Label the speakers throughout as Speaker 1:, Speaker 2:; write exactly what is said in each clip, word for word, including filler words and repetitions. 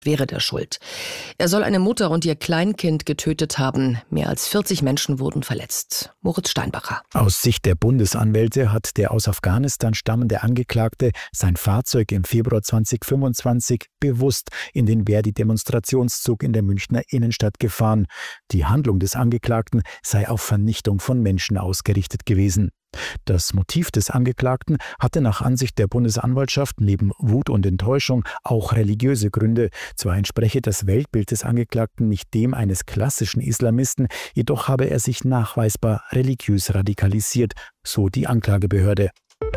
Speaker 1: wäre der schuld. Er soll eine Mutter und ihr Kleinkind getötet haben. Mehr als vierzig Menschen wurden verletzt. Moritz Steinbacher.
Speaker 2: Aus Sicht der Bundesanwälte hat der aus Afghanistan stammende Angeklagte sein Fahrzeug im Februar zweitausendfünfundzwanzig bewusst in den Verdi-Demonstrationszug in der Münchner Innenstadt gefahren. Die Handlung des Angeklagten sei auf Vernichtung von Menschen ausgerichtet gewesen. Das Motiv des Angeklagten hatte nach Ansicht der Bundesanwaltschaft neben Wut und Enttäuschung auch religiöse Gründe. Zwar entspreche das Weltbild des Angeklagten nicht dem eines klassischen Islamisten, jedoch habe er sich nachweisbar religiös radikalisiert, so die Anklagebehörde.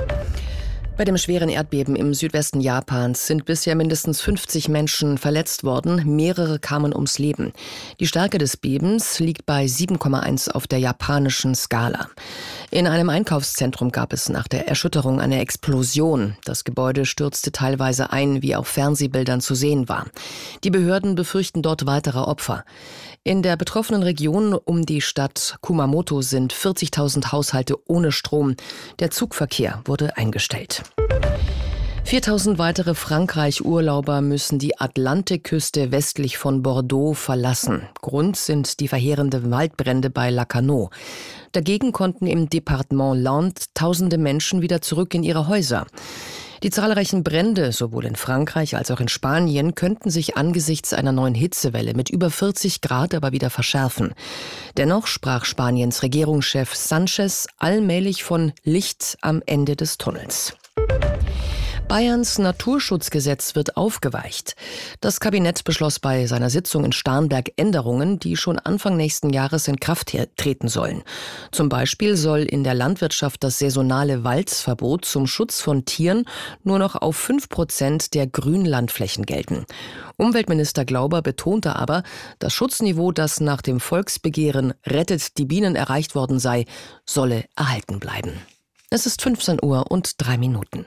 Speaker 1: Bei dem schweren Erdbeben im Südwesten Japans sind bisher mindestens fünfzig Menschen verletzt worden. Mehrere kamen ums Leben. Die Stärke des Bebens liegt bei sieben Komma eins auf der japanischen Skala. In einem Einkaufszentrum gab es nach der Erschütterung eine Explosion. Das Gebäude stürzte teilweise ein, wie auf Fernsehbildern zu sehen war. Die Behörden befürchten dort weitere Opfer. In der betroffenen Region um die Stadt Kumamoto sind vierzigtausend Haushalte ohne Strom. Der Zugverkehr wurde eingestellt. viertausend weitere Frankreich-Urlauber müssen die Atlantikküste westlich von Bordeaux verlassen. Grund sind die verheerenden Waldbrände bei Lacanau. Dagegen konnten im Departement Landes tausende Menschen wieder zurück in ihre Häuser. Die zahlreichen Brände, sowohl in Frankreich als auch in Spanien, könnten sich angesichts einer neuen Hitzewelle mit über vierzig Grad aber wieder verschärfen. Dennoch sprach Spaniens Regierungschef Sanchez allmählich von Licht am Ende des Tunnels. Bayerns Naturschutzgesetz wird aufgeweicht. Das Kabinett beschloss bei seiner Sitzung in Starnberg Änderungen, die schon Anfang nächsten Jahres in Kraft treten sollen. Zum Beispiel soll in der Landwirtschaft das saisonale Walzverbot zum Schutz von Tieren nur noch auf fünf Prozent der Grünlandflächen gelten. Umweltminister Glauber betonte aber, das Schutzniveau, das nach dem Volksbegehren Rettet die Bienen erreicht worden sei, solle erhalten bleiben. Es ist fünfzehn Uhr und drei Minuten.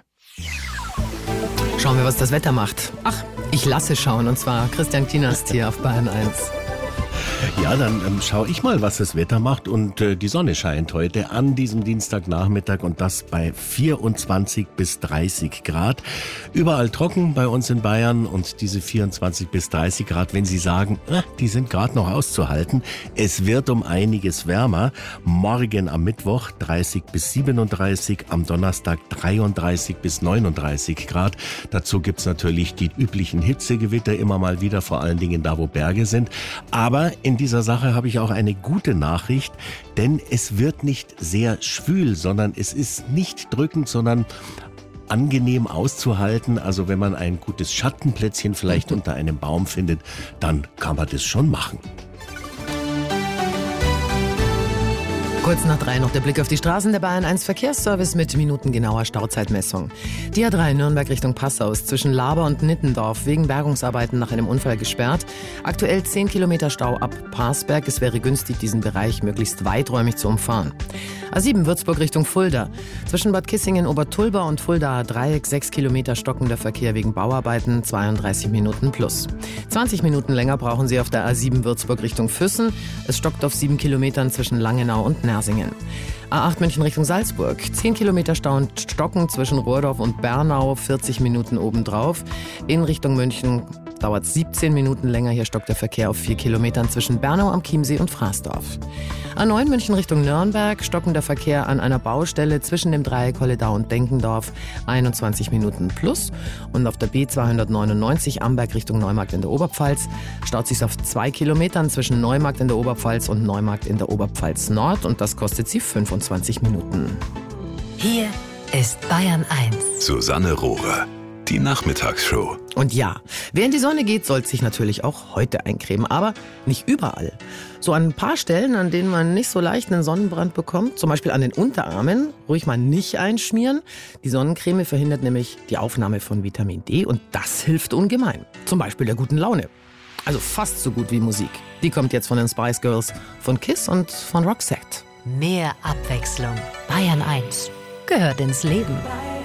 Speaker 3: Schauen wir, was das Wetter macht. Ach, ich lasse schauen, und zwar Christian Kienast hier auf Bayern eins.
Speaker 4: Ja, dann ähm, schaue ich mal, was das Wetter macht. Und äh, die Sonne scheint heute an diesem Dienstagnachmittag und das bei vierundzwanzig bis dreißig Grad. Überall trocken bei uns in Bayern und diese vierundzwanzig bis dreißig Grad, wenn Sie sagen, äh, die sind gerade noch auszuhalten. Es wird um einiges wärmer. Morgen am Mittwoch dreißig bis siebenunddreißig, am Donnerstag dreiunddreißig bis neununddreißig Grad. Dazu gibt's natürlich die üblichen Hitzegewitter immer mal wieder, vor allen Dingen da, wo Berge sind. Aber in dieser Sache habe ich auch eine gute Nachricht, denn es wird nicht sehr schwül, sondern es ist nicht drückend, sondern angenehm auszuhalten. Also wenn man ein gutes Schattenplätzchen vielleicht unter einem Baum findet, dann kann man das schon machen.
Speaker 3: Kurz nach drei noch der Blick auf die Straßen. Der Bayern eins Verkehrsservice mit minutengenauer Stauzeitmessung. Die A drei Nürnberg Richtung Passau ist zwischen Laber und Nittendorf wegen Bergungsarbeiten nach einem Unfall gesperrt. Aktuell zehn Kilometer Stau ab Parsberg. Es wäre günstig, diesen Bereich möglichst weiträumig zu umfahren. A sieben Würzburg Richtung Fulda. Zwischen Bad Kissingen, Obertulba und Fuldaer Dreieck sechs Kilometer stockender Verkehr wegen Bauarbeiten, zweiunddreißig Minuten plus. zwanzig Minuten länger brauchen Sie auf der A sieben Würzburg Richtung Füssen. Es stockt auf sieben Kilometern zwischen Langenau und Nersingen. A acht München Richtung Salzburg. zehn Kilometer Stau und Stocken zwischen Rohrdorf und Bernau, vierzig Minuten obendrauf. In Richtung München dauert es siebzehn Minuten länger. Hier stockt der Verkehr auf vier Kilometern zwischen Bernau am Chiemsee und Fraßdorf. A neun München Richtung Nürnberg, stockender Verkehr an einer Baustelle zwischen dem Dreieck Holledau und Denkendorf, einundzwanzig Minuten plus. Und auf der B zweihundertneunundneunzig Amberg Richtung Neumarkt in der Oberpfalz staut sich auf zwei Kilometern zwischen Neumarkt in der Oberpfalz und Neumarkt in der Oberpfalz Nord und das kostet sie fünfundzwanzig Minuten.
Speaker 5: Hier ist Bayern eins.
Speaker 6: Susanne Rohrer, die Nachmittagsshow.
Speaker 3: Und ja, wer in die Sonne geht, sollte sich natürlich auch heute eincremen, aber nicht überall. So an ein paar Stellen, an denen man nicht so leicht einen Sonnenbrand bekommt, zum Beispiel an den Unterarmen, ruhig mal nicht einschmieren. Die Sonnencreme verhindert nämlich die Aufnahme von Vitamin D und das hilft ungemein. Zum Beispiel der guten Laune. Also fast so gut wie Musik. Die kommt jetzt von den Spice Girls, von Kiss und von Roxette.
Speaker 5: Mehr Abwechslung. Bayern eins gehört ins Leben.